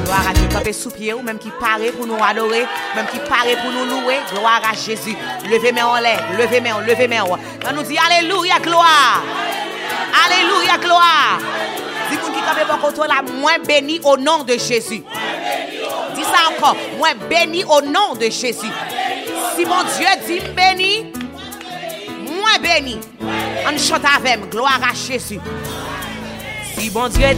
Gloire à Dieu. Campez sous pied ou même qui paraît pour nous adorer, même qui paraît pour nous louer. Gloire à Jésus. Levez main en l'air, levez main, levez main. On nous dit Alléluia, gloire. Alléluia, gloire. Dis vous qui campez pour contre la moins béni au nom de Jésus. Dis ça encore, moins béni au nom de Jésus. Si mon Dieu dit béni, moins béni. On chante avec, gloire à Jésus. Si mon Dieu